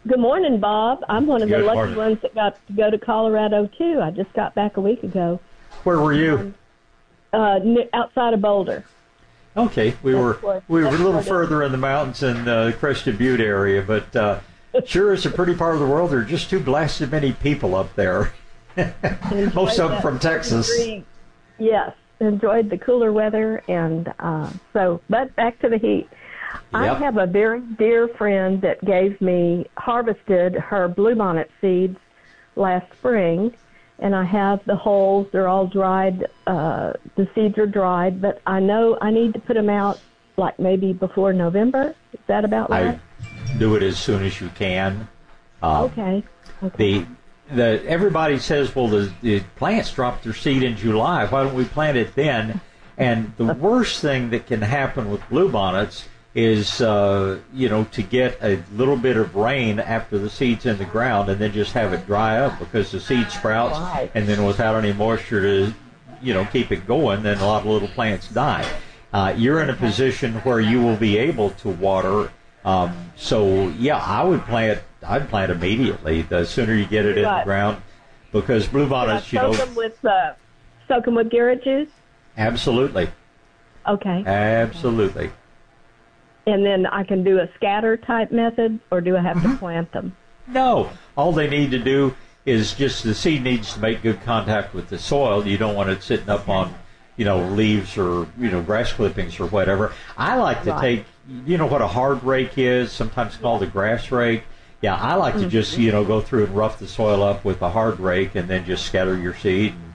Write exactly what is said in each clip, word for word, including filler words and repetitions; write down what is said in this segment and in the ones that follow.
Good morning, Bob. I'm one of the Good lucky morning. ones that got to go to Colorado, too. I just got back a week ago. Where were you? Uh, n- outside of Boulder. Okay, we That's were where- we were a that's little where it is. further in the mountains in the Crested Butte area, but uh, sure, it's a pretty part of the world. There are just too blasted many people up there. Most of them that from Texas. degree. Yes, enjoyed the cooler weather, and uh, so, but back to the heat. I Yep. have a very dear friend that gave me, harvested her bluebonnet seeds last spring, and I have the hulls. They're all dried. Uh, the seeds are dried, but I know I need to put them out like maybe before November. Is that about right? I do it as soon as you can. Um, Okay. Okay. The the everybody says, well, the, the plants drop their seed in July. Why don't we plant it then? And the worst thing that can happen with bluebonnets is, uh, you know, to get a little bit of rain after the seed's in the ground and then just have it dry up, because the seed sprouts Right. and then without any moisture to, you know, keep it going, then a lot of little plants die. Uh, you're in a position where you will be able to water. Um, so, yeah, I would plant, I'd plant immediately. The sooner you get it in the Right. ground, because Should I bluebonnets, you know, soak them with uh, soak them with Garrett juice? absolutely, Okay. absolutely. And then I can do a scatter type method, or do I have Mm-hmm. to plant them? No, all they need to do is just the seed needs to make good contact with the soil. You don't want it sitting up on, you know, leaves or, you know, grass clippings or whatever. I like to Right. take, you know what a hard rake is, sometimes called a grass rake. Yeah, I like to Mm-hmm. just, you know, go through and rough the soil up with a hard rake and then just scatter your seed and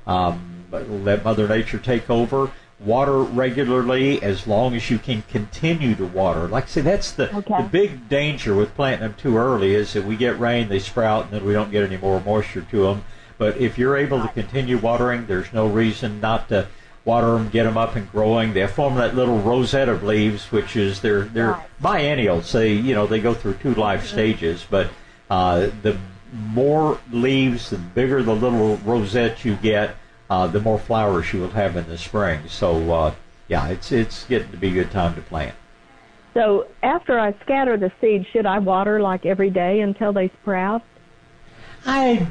um, let Mother Nature take over. Water regularly as long as you can continue to water. Like I say, that's the, Okay. the big danger with planting them too early, is that we get rain, they sprout, and then we don't get any more moisture to them. But if you're able to continue watering, there's no reason not to water them, get them up and growing. They form that little rosette of leaves, which is they're they're Right. biennials. They you know they go through two life stages, but uh, the more leaves, the bigger the little rosette you get, uh, the more flowers you will have in the spring. So uh, yeah, it's it's getting to be a good time to plant. So after I scatter the seeds, should I water like every day until they sprout? I'd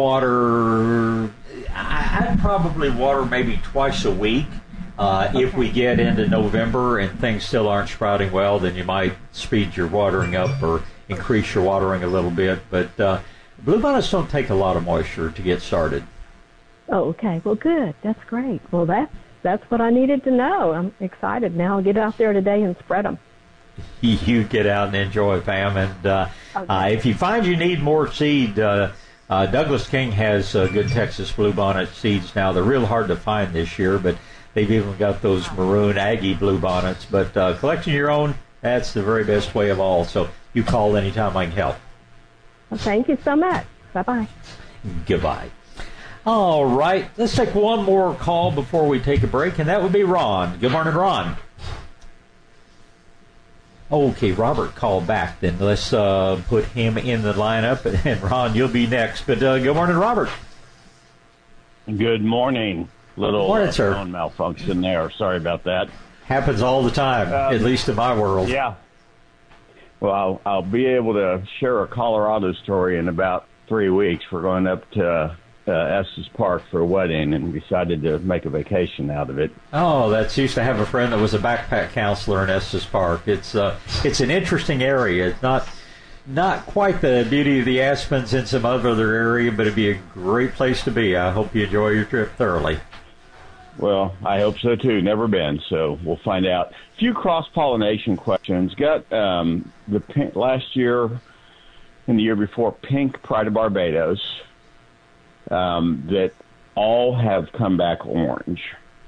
water. I- I'd probably water maybe twice a week. Uh, If we get into November and things still aren't sprouting well, then you might speed your watering up or increase your watering a little bit. But uh, bluebonnets don't take a lot of moisture to get started. Oh, okay. Well, good. That's great. Well, that's that's what I needed to know. I'm excited now. I'll get out there today and spread them. You get out and enjoy, Pam. And uh, Okay. uh, if you find you need more seed, uh, uh, Douglas King has uh, good Texas bluebonnet seeds now. They're real hard to find this year, but they've even got those maroon Aggie bluebonnets. But uh, collecting your own, that's the very best way of all. So you call anytime I can help. Well, thank you so much. Bye-bye. Goodbye. All right, let's take one more call before we take a break, and that would be Ron. Good morning, Ron. Okay, Robert called back. Then let's uh, put him in the lineup, and Ron, you'll be next. But uh, good morning, Robert. Good morning. Little Morning, uh, sir. phone malfunction there. Sorry about that. Happens all the time, Um, at least in my world. Yeah. Well, I'll, I'll be able to share a Colorado story in about three weeks. We're going up to uh, Estes Park for a wedding and decided to make a vacation out of it. Oh, that's used to have a friend that was a backpack counselor in Estes Park. It's uh, it's an interesting area. It's not not quite the beauty of the Aspens in some other area, but it'd be a great place to be. I hope you enjoy your trip thoroughly. Well, I hope so too. Never been, so we'll find out. A few cross-pollination questions. Got um, the pink, last year and the year before, pink Pride of Barbados um, that all have come back orange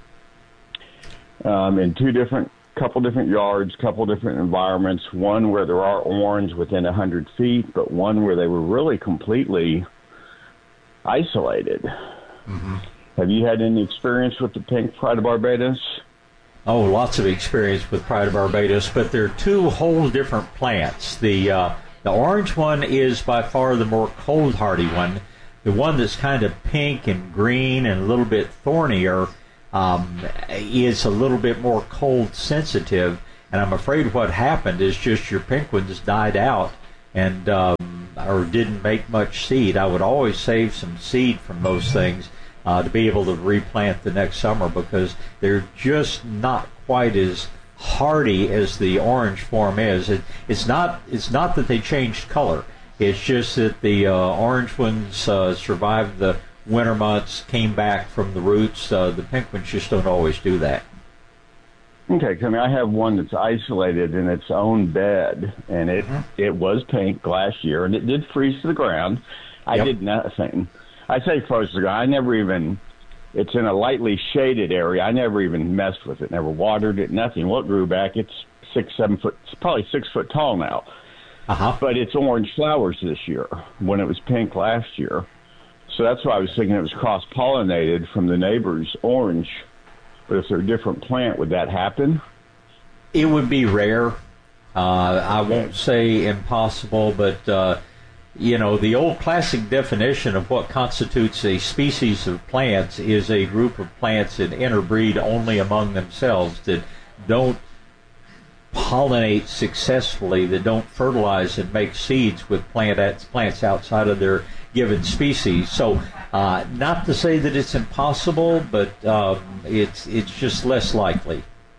um, in two different, couple different yards, couple different environments. One where there are orange within a hundred feet, but one where they were really completely isolated. Mm-hmm. Have you had any experience with the pink Pride of Barbados? Oh, lots of experience with Pride of Barbados, but they're two whole different plants. The uh, the orange one is by far the more cold hardy one. The one that's kind of pink and green and a little bit thornier um, is a little bit more cold sensitive. And I'm afraid what happened is just your pink ones died out and um, or didn't make much seed, I would always save some seed from those things uh, to be able to replant the next summer, because they're just not quite as hardy as the orange form is. It, it's not it's not that they changed color. It's just that the uh, orange ones uh, survived the winter months, came back from the roots. Uh, the pink ones just don't always do that. Okay, I mean, I have one that's isolated in its own bed, and it mm-hmm. it was pink last year, and it did freeze to the ground. I yep. did nothing. I say froze to the ground. I never even, it's in a lightly shaded area. I never even messed with it, never watered it, nothing. Well, it grew back. It's six, seven foot, it's probably six foot tall now. Uh-huh. But it's orange flowers this year when it was pink last year. So that's why I was thinking it was cross-pollinated from the neighbor's orange. But if they're a different plant, would that happen? It would be rare. Uh, I won't say impossible, but, uh, you know, the old classic definition of what constitutes a species of plants is a group of plants that interbreed only among themselves, that don't pollinate successfully, that don't fertilize and make seeds with plant plants outside of their given species. So uh, not to say that it's impossible, but um, it's it's just less likely.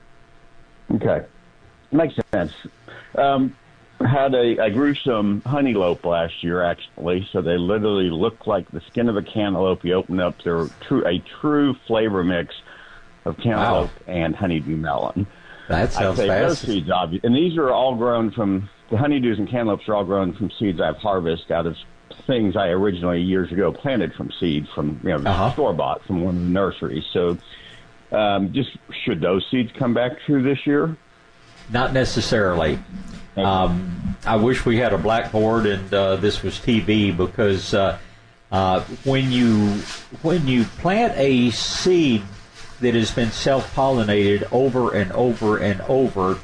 Okay, makes sense. Um, had a I grew some honeylope last year actually, so they literally look like the skin of a cantaloupe. You open up, they're true a true flavor mix of cantaloupe wow. and honeydew melon. That sounds I fast. Those seeds, obvious, and these are all grown from the honeydews and cantaloupes are all grown from seeds I've harvested out of things I originally years ago planted from seed from you know uh-huh. store bought from one of the nurseries. So, um, just should those seeds come back true this year? Not necessarily. Okay. Um, I wish we had a blackboard and uh, this was T V, because uh, uh, when you when you plant a seed that has been self-pollinated over and over and over,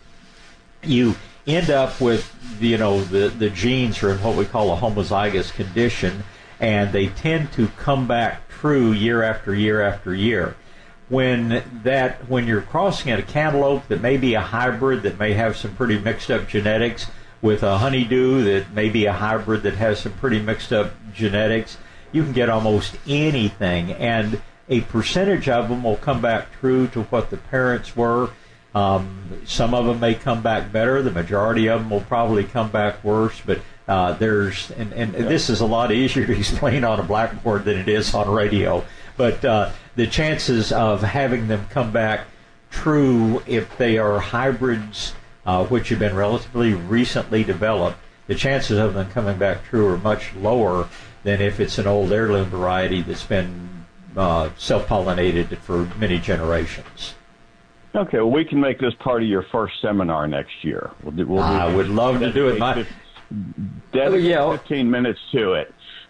you end up with, you know, the, the genes are in what we call a homozygous condition, and they tend to come back true year after year after year. When that, when you're crossing at a cantaloupe that may be a hybrid that may have some pretty mixed up genetics with a honeydew that may be a hybrid that has some pretty mixed up genetics, you can get almost anything, and a percentage of them will come back true to what the parents were. Um, some of them may come back better. The majority of them will probably come back worse. But uh, there's, and, and yeah. this is a lot easier to explain on a blackboard than it is on radio. But uh, the chances of having them come back true if they are hybrids, uh, which have been relatively recently developed, the chances of them coming back true are much lower than if it's an old heirloom variety that's been uh, self-pollinated for many generations. Okay, well, we can make this part of your first seminar next year. We'll do, we'll do I would love to do it. My, dedicate yeah, fifteen minutes to it.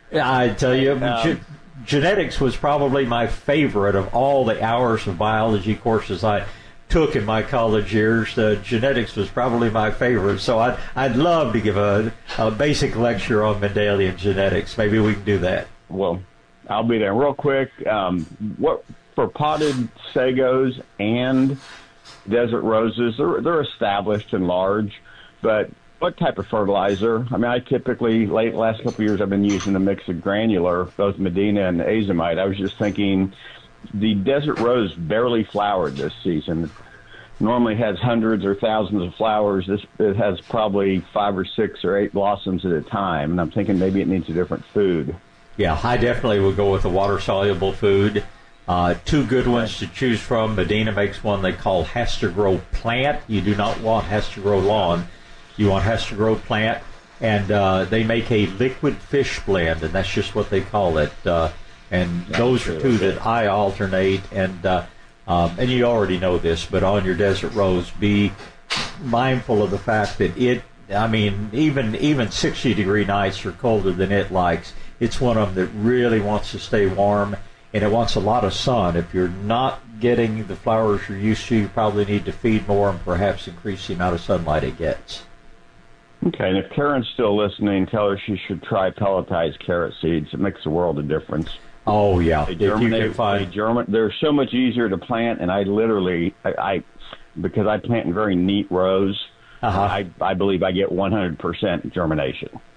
I tell you, um, ge- genetics was probably my favorite of all the hours of biology courses I took in my college years. Uh, genetics was probably my favorite, so I'd, I'd love to give a, a basic lecture on Mendelian genetics. Maybe we can do that. Well, I'll be there. Real quick, um, what for potted sagos and desert roses, they're, they're established and large, but what type of fertilizer? I mean, I typically, late last couple of years, I've been using a mix of granular, both Medina and Azomite. I was just thinking, the desert rose barely flowered this season. Normally has hundreds or thousands of flowers. This it has probably five or six or eight blossoms at a time, and I'm thinking maybe it needs a different food. Yeah, I definitely would go with a water-soluble food. Uh, two good ones to choose from. Medina makes one they call Has to Grow Plant. You do not want Has to Grow Lawn. You want Has to Grow Plant. And uh, they make a liquid fish blend, and that's just what they call it. Uh, and those are two that I alternate. And uh, um, and you already know this, but on your desert rose, be mindful of the fact that it, I mean, even even sixty degree nights are colder than it likes. It's one of them that really wants to stay warm, and it wants a lot of sun. If you're not getting the flowers you're used to, you probably need to feed more and perhaps increase the amount of sunlight it gets. Okay, and if Karen's still listening, tell her she should try pelletized carrot seeds. It makes a world of difference. Oh, yeah. They germinate, find... they germinate, they're so much easier to plant, and I literally, I, I because I plant in very neat rows, uh-huh. I, I believe I get one hundred percent germination.